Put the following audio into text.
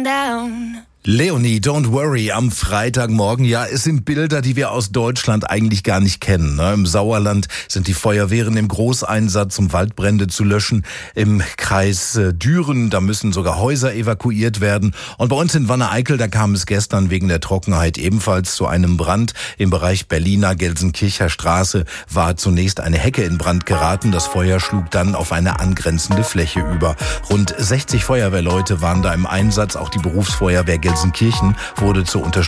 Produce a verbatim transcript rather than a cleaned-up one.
down. Leonie, don't worry, am Freitagmorgen, ja, es sind Bilder, die wir aus Deutschland eigentlich gar nicht kennen. Ne? Im Sauerland sind die Feuerwehren im Großeinsatz, um Waldbrände zu löschen. Im Kreis äh, Düren, da müssen sogar Häuser evakuiert werden. Und bei uns in Wanne-Eickel, da kam es gestern wegen der Trockenheit ebenfalls zu einem Brand. Im Bereich Berliner Gelsenkircher Straße war zunächst eine Hecke in Brand geraten. Das Feuer schlug dann auf eine angrenzende Fläche über. Rund sechzig Feuerwehrleute waren da im Einsatz, auch die Berufsfeuerwehr Gelsenkirchen wurde zur Unterstützung